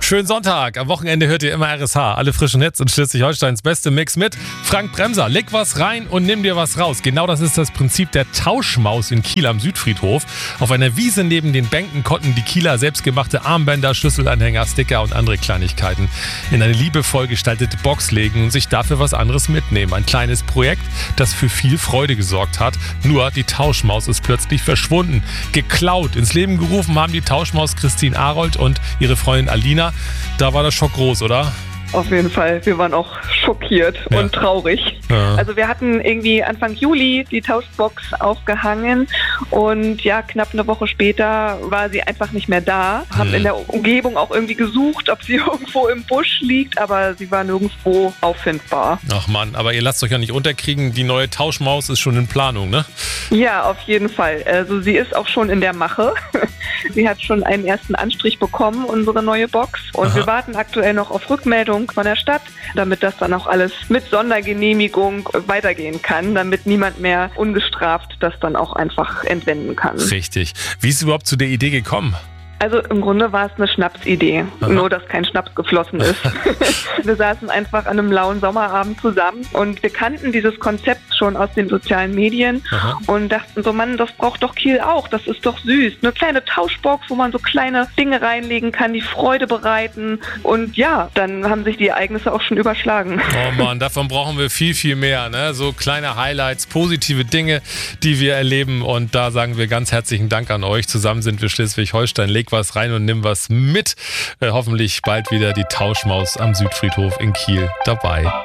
Schönen Sonntag. Am Wochenende hört ihr immer RSH. Alle frischen Hits und Schleswig-Holsteins beste Mix mit Frank Bremser. Leg was rein und nimm dir was raus. Genau das ist das Prinzip der Tauschmaus in Kiel am Südfriedhof. Auf einer Wiese neben den Bänken konnten die Kieler selbstgemachte Armbänder, Schlüsselanhänger, Sticker und andere Kleinigkeiten in eine liebevoll gestaltete Box legen und sich dafür was anderes mitnehmen. Ein kleines Projekt, das für viel Freude gesorgt hat. Nur die Tauschmaus ist plötzlich verschwunden. Geklaut. Ins Leben gerufen haben die Tauschmaus Christine Arold und ihre Freundin Alina. Da war der Schock groß, oder? Auf jeden Fall. Wir waren auch schockiert und traurig. Ja. Also wir hatten irgendwie Anfang Juli die Tauschbox aufgehangen und ja, knapp eine Woche später war sie einfach nicht mehr da. Haben in der Umgebung auch irgendwie gesucht, ob sie irgendwo im Busch liegt, aber sie war nirgendwo auffindbar. Ach Mann, aber ihr lasst euch ja nicht unterkriegen. Die neue Tauschmaus ist schon in Planung, ne? Ja, auf jeden Fall. Also sie ist auch schon in der Mache. Sie hat schon einen ersten Anstrich bekommen, unsere neue Box. Und wir warten aktuell noch auf Rückmeldung von der Stadt, damit das dann auch alles mit Sondergenehmigung weitergehen kann, damit niemand mehr ungestraft das dann auch einfach entwenden kann. Richtig. Wie ist es überhaupt zu der Idee gekommen? Also im Grunde war es eine Schnapsidee, nur dass kein Schnaps geflossen ist. Wir saßen einfach an einem lauen Sommerabend zusammen und wir kannten dieses Konzept schon aus den sozialen Medien und dachten so, Mann, das braucht doch Kiel auch, das ist doch süß. Eine kleine Tauschbox, wo man so kleine Dinge reinlegen kann, die Freude bereiten und ja, dann haben sich die Ereignisse auch schon überschlagen. Oh Mann, davon brauchen wir viel, viel mehr, ne? So kleine Highlights, positive Dinge, die wir erleben und da sagen wir ganz herzlichen Dank an euch. Zusammen sind wir Schleswig-Holstein. Leg was rein und nimm was mit. Hoffentlich bald wieder die Tauschmaus am Südfriedhof in Kiel dabei.